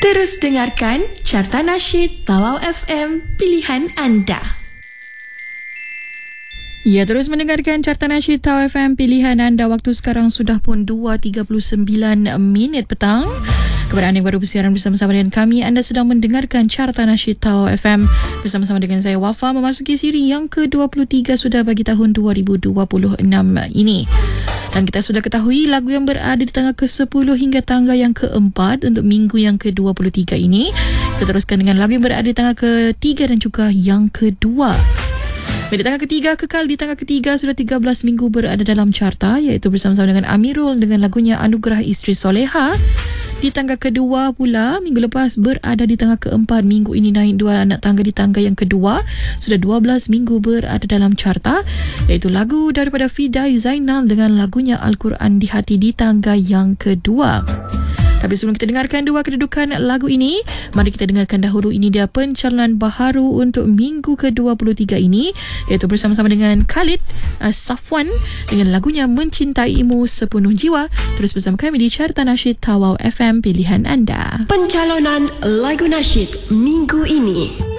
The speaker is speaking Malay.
Terus dengarkan Carta Nasyid Tawau FM, pilihan anda. Ya, terus mendengarkan Carta Nasyid Tawau FM, pilihan anda. Waktu sekarang sudah pun 2.39 petang. Kepada anda yang baru bersiaran bersama-sama dengan kami, anda sedang mendengarkan Carta Nasyid Tawau FM bersama-sama dengan saya Wafa, memasuki siri yang ke-23 sudah bagi tahun 2026 ini. Dan kita sudah ketahui lagu yang berada di tangga ke-10 hingga tangga yang ke-4 untuk minggu yang ke-23 ini. Kita teruskan dengan lagu yang berada di tangga ke-3 dan juga yang kedua. Di tangga ketiga, kekal di tangga ketiga sudah 13 minggu berada dalam carta, iaitu bersama-sama dengan Amirul dengan lagunya Anugerah Isteri Soleha. Di tangga kedua pula, minggu lepas berada di tangga keempat. Minggu ini naik 2 anak tangga di tangga yang kedua. Sudah 12 minggu berada dalam carta, iaitu lagu daripada Fidai Zainal dengan lagunya Al-Quran di Hati di tangga yang kedua. Tapi sebelum kita dengarkan dua kedudukan lagu ini, mari kita dengarkan dahulu ini dia pencalonan baharu untuk minggu ke-23 ini, iaitu bersama-sama dengan Khalid Safwan dengan lagunya Mencintaimu Sepenuh Jiwa. Terus bersama kami di Carta Nasyid Tawau FM, pilihan anda. Pencalonan lagu nasyid minggu ini.